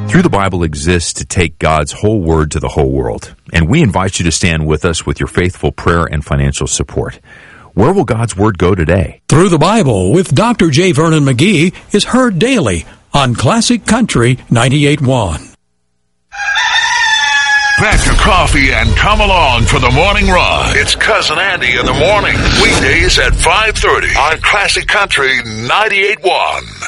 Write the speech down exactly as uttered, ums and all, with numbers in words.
Through the Bible exists to take God's whole word to the whole world, and we invite you to stand with us with your faithful prayer and financial support. Where will God's word go today? Through the Bible with Doctor J. Vernon McGee is heard daily on Classic Country ninety-eight point one. Grab your coffee and come along for the morning run. It's Cousin Andy in the morning, weekdays at five thirty on Classic Country ninety-eight point one.